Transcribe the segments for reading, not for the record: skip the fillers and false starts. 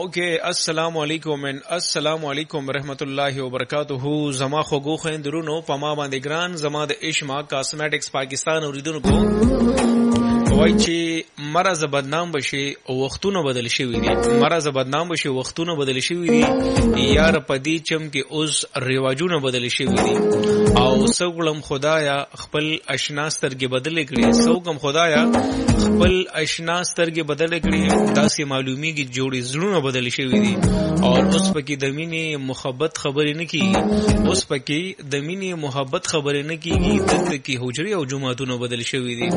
اوکے السلام علیکم السلام علیکم ورحمۃ اللہ وبرکاتہ. زما خوږو خویندرونو په ما باندې ګران زما د اشما کاسمیټکس پاکستان اوریدونکو وای چې مرز بدنام بشي او وختونه بدل شوی دي. مرز بدنام بشي وختونه بدل شوی دي یار پدی چم کې اوس رواجونه بدل شوی دي او سوګلم خدایا خپل اشنا سترګې بدل کړي. سوګم خدایا خپل اشنا سترګې بدل کړي داسې معلومیږي جوړې زړونه بدل شوی دي او اوس پکې د مینې محبت خبرې نه کیږي. اوس پکې د مینې محبت خبرې نه کیږي دلته کې حجرې او جمعهتونه بدل شوی دي.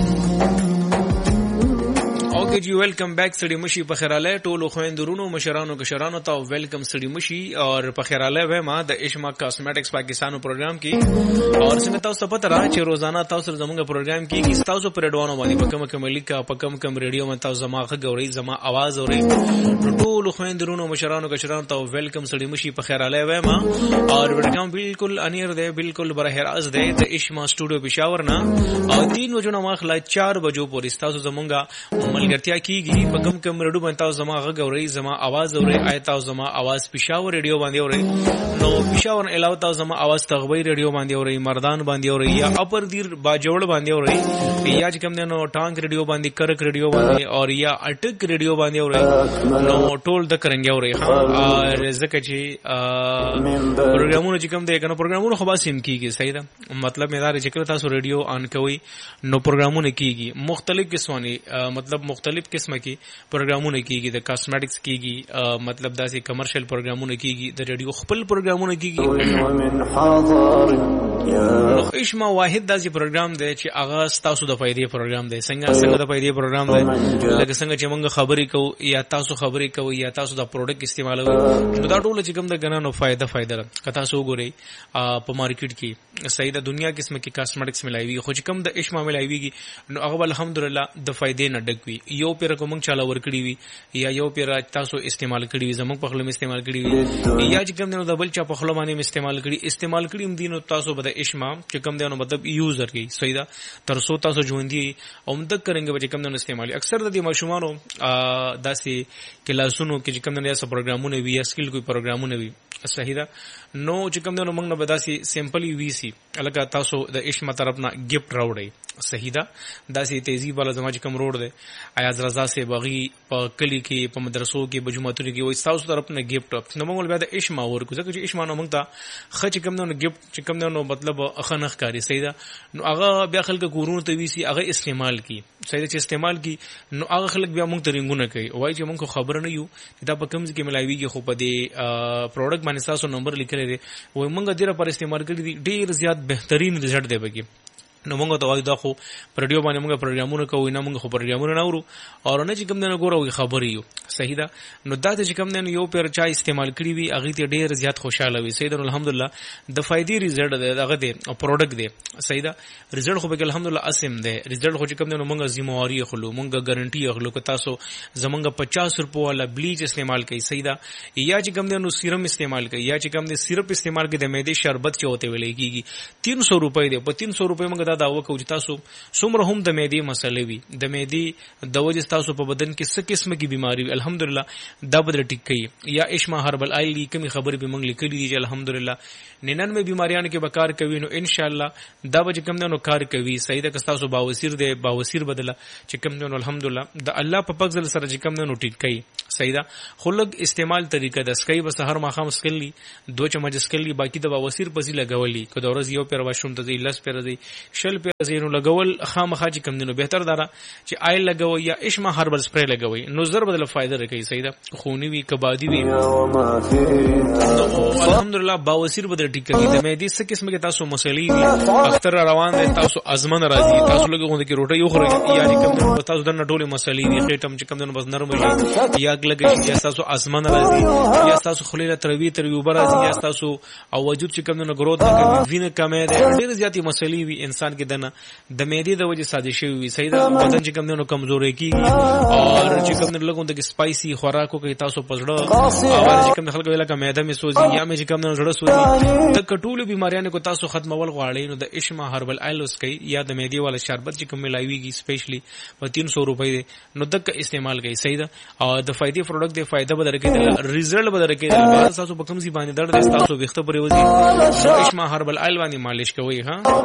اوکے جی ویلکم بیک. سړی مشي په خیراله ټولو خويندرونو مشرانو کشرانو ته ویلکم. سړی مشي اور په خیراله و ما د اشما کاسمیټکس پاکستانو پروګرام کې اور څنګه تاسو پته را چې روزانه تاسو زموږ پروګرام کې کی تاسو پر اډوانو باندې په کوم کوم لیکا په کوم کوم ریډیو باندې تاسو زما غوړی زما आवाज اوري. ټولو خويندرونو مشرانو کشرانو ته ویلکم. سړی مشي په خیراله و ما اور پروګرام بالکل انیر دی بالکل بره راز دی د اشما سټوډیو پېښور نه او 3 بجو نه واخلا 4 بجو پورې تاسو زمونږه ملګرتیا کیږي په کوم کوم ریډیو باندې تاسو زما غوړی زما आवाज اوري. آیت تاسو زما आवाज پېښور ریډیو باندې اوري نو پېښور علاوه تاسو زما आवाज تغوی ریډیو باندې اوري مردان باندې اوري یا اپر دیر باجوړ باندې اوري یا چې کوم نو ټانک ریډیو باندې کرک ریډیو باندې اور یا اٹک ریډیو باندې اوري نو ټول د کرنګ اوري. ها رزق چې پروګرامونه چې کوم دی کنه پروګرامونه خو باسم کیږي صحیح ده. مطلب مې دا چې تاسو ریډیو آن کوي نو پروګرامونه کیږي مختلف قسمه مطلب مختلف قسمه کې پروګرامونه کیږي د کاسمیټکس کیږي مطلب داسې کمرشل پروګرامونه کیږي د ریډیو خپل پروګرامونه کیږي. نو اشما واحد داسې پروګرام دی چې هغه تاسو د فائدې پروګرام دی. څنګه د فائدې پروګرام دی لکه څنګه چې موږ خبرې کوو یا تاسو خبرې کوي یا تاسو د پروډکټ استعمالوي نو دا ټول چې کوم د غنانو فائدہ کتا سو ګوري په مارکیټ کې صحیح د دنیا قسمه کې کاسمیټکس ملایوي خو چې کوم د اشما ملایويږي نو هغه الحمدلله د فائدې نه ډک وي. یو پیر کوم چاله ور کړی وي یا یو پیر تاسو استعمال کړی وي زموږ په خپل استعمال کړی وي یا چې کوم نو د بل چا په خپل باندې استعمال کړی هم دینو تاسو به د اشما چې کوم دی نو مطلب یوزر کی صحیح دا تر سو تاسو ژوندۍ او مدد کرنګ به کوم نو استعمال اکثر د دې ماشومانو داسې کلاسونو کې چې کوم نه یا پروګرامونه وي یا سکل کوئی پروګرامونه وي صحیح دا نو چې کوم نو موږ نه بداسي سیمپلی وی سي الګا تاسو د اشما طرف نه گیفت راوړی صحیح دا داسې تهذیب والا زما چې کوم روډ دی ایاز رضا سے بغي په کلی کې په مدرسو کې بجوماتو کې وای تاسو طرف نه گیفت نو موږ بیا د اشما ورکو ځکه چې اشما نو موږ ته خچ کوم نو گیفت چې کوم نو مطلب اخنخ کاری صحیح دا نو هغه بیا خلک کورونو ته وی سي هغه استعمال کی صحیح چې استعمال کی نو هغه خلک بیا موږ ته رنګونه کوي وای چې موږ خبر نه یو دا په کوم ځای کې ملایويږي خو په دې پروډکټ باندې تاسو نمبر لیکل لري وای موږ ډیره پر استعمال کړی دي ډیر زیات بهترین رزلټ دی بګي نو موږ ته وایو دا خو پر ریډیو باندې موږ پروګرامونه کوو نه موږ خو پروګرامونه نه ورو او نه چې کوم نه ګورو خبرې یو صحیح ده. نو دا چې کوم نه یو پیر چا استعمال کړی وي هغه ته ډیر زیات خوشاله وي صحیح ده. الحمدلله د فائدې رزلټ دی هغه دی پروډکټ دی صحیح ده. رزلټ خو به الحمدلله اسم دی رزلټ خو چې کوم نه موږ ذمہواری خلو موږ ګارانټي اخلو که تاسو زمونږ 50 روپو والا بلیچ استعمال کوي صحیح ده یا چې کوم نه سیرم استعمال کوي یا چې کوم نه سیرپ استعمال کوي د معدې شربت چې ہوتے ویلې کیږي 300 روپے دی په 300 روپے موږ دا داوا کوو چې تاسو څومره هم د معدې مسلې وي د معدې د وجه تاسو په بدن کې څه قسمه کی بیماری وي الحمدلله دا بدل ټیک کوي. یا اشما هربل آیل کومي خبرې به موږ لیکلې دي چې الحمدلله 99 بیماریانو کې بکار کوي نو ان شاء الله دا به کوم نو کار کوي صحیح ده. که تاسو باوسیر دی باوسیر بدله چې کوم نو الحمدلله د الله په فضل سره چې کوم نو ټیک کوي صحیح ده. خلق استعمال طریقه د سکای به سحر ماخام سکلی 2 چمچ سکلی باقی د باوسیر پسې لګولي که د ورځ یو پیر واشوم ته لس پیر دی شل پیر زینو لګول خامخا چې کوم نو بهتر دارا چې آیل لګوي یا اشما هربل سپری لګوي نو زر بدله فائدہ رکوي صحیح ده. خونی وی کبادی وی الحمدلله باوسیر بدل ټیک کوي د مېدی څه قسمه کې تاسو مسلې وي اختر روان دي تاسو ازمن راځي تاسو لګوند کې روټي یو خوري یا چې کوم تاسو دنه ټوله مسلې وي خېټم چې کوم نو بس نرم شي یا لګي یا تاسو ازمن راځي یا تاسو خلیله تروي وبر راځي یا تاسو او وجود چې کوم نو ګروت کوي وینه کمه ده ډېر زیاتې مسلې وي انسان کې دنه د مېدی د وجه سازش وي صحیح ده. بدن چې کوم نو کمزوري کیږي او چې کوم لګوند کې سپایسي خوراکو کې تاسو پزړه او چې کوم خلک ویلا کا معده می سوځي یا مې چې کوم نو زړه سوځي د کټولو بیماریانو کو تاسو ختمول غواړئ نو د اشما هربل آیلوس کوي یا د مېدی والا شربت چې کوم ملایويږي سپیشلی په 300 روپۍ نو دک استعمال کوي صحیح ده. او د فائدې فائدې پروډکټ دی، فائدہ به درکې، ریزلټ به درکې. تاسو په کوم ځای باندې درد تاسو وخت پرې وځي، اشما هربل آیل باندې مالش کوي. ها